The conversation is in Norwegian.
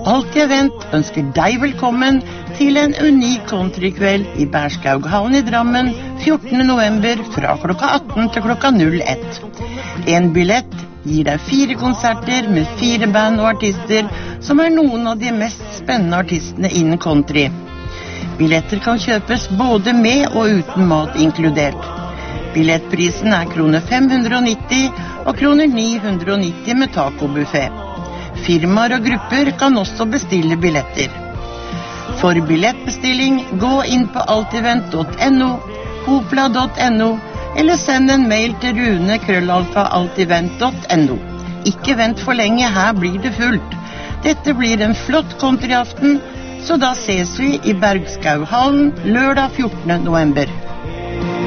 Alt-Event ønsker deg velkommen til en unik countrykveld i Berskaughallen i Drammen 14. november fra klokka 18 til klokka 01. En billett gir deg 4 konserter med 4 band og artister som er noen av de mest spennende artistene innen country. Billetter kan kjøpes både med og uten mat inkludert. Billettprisen er kroner 590 og kroner 990 med tacobuffet. Firmaer og grupper kan også bestille billetter. For billettbestilling, gå inn på altevent.no, hopla.no, eller send en mail til rune@altevent.no. Ikke vent for lenge, her blir det fullt. Dette blir en flott countryaften, så da ses vi i Berskaughallen lørdag 14. november.